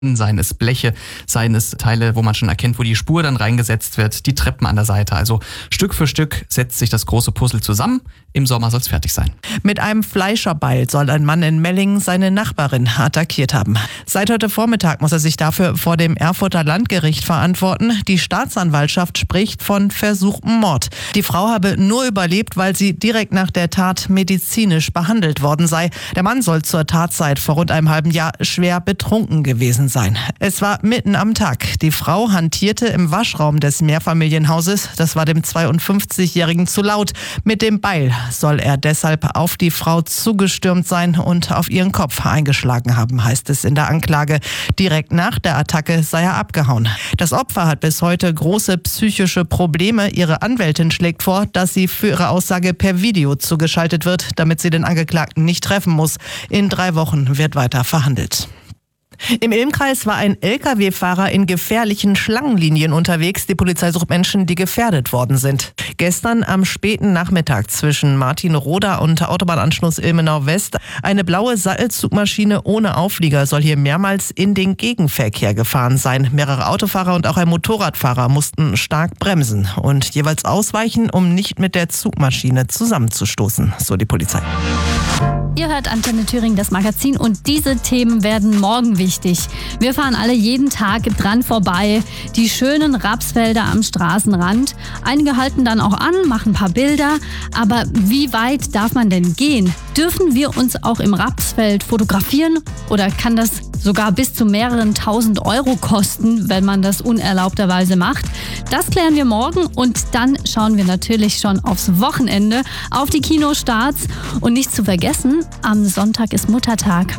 Seien es Bleche, seien es Teile, wo man schon erkennt, wo die Spur dann reingesetzt wird, die Treppen an der Seite. Also Stück für Stück setzt sich das große Puzzle zusammen. Im Sommer soll es fertig sein. Mit einem Fleischerbeil soll ein Mann in Mellingen seine Nachbarin attackiert haben. Seit heute Vormittag muss er sich dafür vor dem Erfurter Landgericht verantworten. Die Staatsanwaltschaft spricht von versuchtem Mord. Die Frau habe nur überlebt, weil sie direkt nach der Tat medizinisch behandelt worden sei. Der Mann soll zur Tatzeit vor rund einem halben Jahr schwer betrunken gewesen sein. Es war mitten am Tag. Die Frau hantierte im Waschraum des Mehrfamilienhauses. Das war dem 52-Jährigen zu laut. Mit dem Beil soll er deshalb auf die Frau zugestürmt sein und auf ihren Kopf eingeschlagen haben, heißt es in der Anklage. Direkt nach der Attacke sei er abgehauen. Das Opfer hat bis heute große psychische Probleme. Ihre Anwältin schlägt vor, dass sie für ihre Aussage per Video zugeschaltet wird, damit sie den Angeklagten nicht treffen muss. In 3 Wochen wird weiter verhandelt. Im Ilmkreis war ein Lkw-Fahrer in gefährlichen Schlangenlinien unterwegs. Die Polizei sucht Menschen, die gefährdet worden sind. Gestern am späten Nachmittag zwischen Martinroda und Autobahnanschluss Ilmenau West. Eine blaue Sattelzugmaschine ohne Auflieger soll hier mehrmals in den Gegenverkehr gefahren sein. Mehrere Autofahrer und auch ein Motorradfahrer mussten stark bremsen und jeweils ausweichen, um nicht mit der Zugmaschine zusammenzustoßen, so die Polizei. Ihr hört Antenne Thüringen, das Magazin, und diese Themen werden morgen wichtig. Wir fahren alle jeden Tag dran vorbei. Die schönen Rapsfelder am Straßenrand. Einige halten dann auch an, machen ein paar Bilder. Aber wie weit darf man denn gehen? Dürfen wir uns auch im Rapsfeld fotografieren? Oder kann das sogar bis zu mehreren 1.000 Euro kosten, wenn man das unerlaubterweise macht? Das klären wir morgen, und dann schauen wir natürlich schon aufs Wochenende, auf die Kinostarts. Und nicht zu vergessen, am Sonntag ist Muttertag.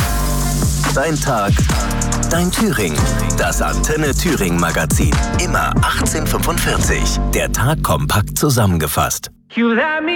Dein Tag, dein Thüringen. Das Antenne Thüringen Magazin. Immer 18:45. Der Tag kompakt zusammengefasst.